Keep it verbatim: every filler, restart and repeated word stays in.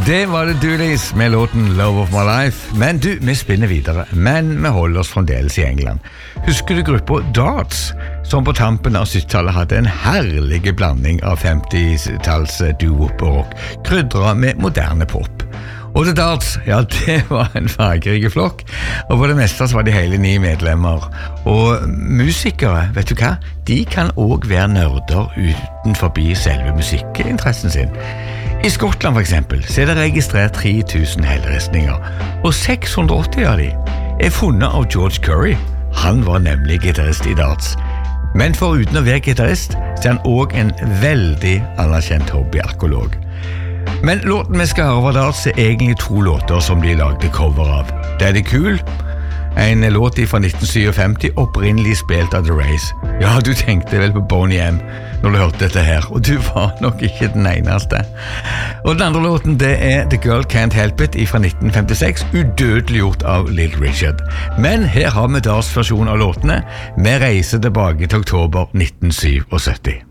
Det var det Doolies med låten Love of My Life. Men du, vi spinner videre, men vi holder oss fremdeles i England. Husker du gruppa Darts, som på tampen av syttitallet hadde en herlig blanding av femtitalls doo-wop og rock, krydret med moderne pop. Og The Darts, ja, det var en fargerike flokk, og på det meste så var de hele ni medlemmer. Og musikere, vet du hva? De kan også være nerder utenfor selve musikkinteressen sin. I Skottland for eksempel, så er det registrert tre tusen helleristninger, og seks hundre og åtti av de er funnet av George Curry. Han var nemlig gitarist i Darts. Men for uten å være gitarist, så er han også en veldig anerkjent hobbyarkeolog. Men låten vi skal høre over Darts er egentlig to låter som de lagde cover av. Daddy Cool, en låt fra nitten femtisju, opprinnelig spilt av The Rays. Ja, du tenkte vel på Boney M når du hørte dette her, og du var nok ikke den eneste. Og den andre låten, det er The Girl Can't Help It fra nitten femtiseks, udødeliggjort av Little Richard. Men her har vi Darts versjon av låtene. Vi reiser tilbake til oktober nitten syttisju.